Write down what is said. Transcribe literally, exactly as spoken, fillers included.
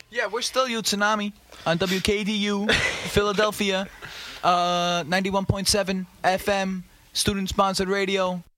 Yeah, we're still you, Tsunami, on W K D U, Philadelphia, uh, ninety-one point seven F M, student-sponsored radio.